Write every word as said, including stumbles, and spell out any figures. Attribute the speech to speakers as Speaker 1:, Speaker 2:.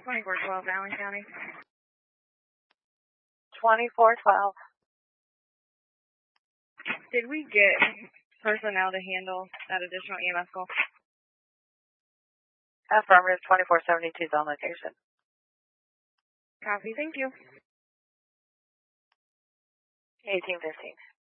Speaker 1: twenty-four twelve, Allen County.
Speaker 2: twenty-four twelve.
Speaker 1: Did we get personnel to handle that additional E M S call?
Speaker 2: Affirmative, twenty-four seventy-two is on location.
Speaker 1: Copy, thank you.
Speaker 2: eighteen fifteen.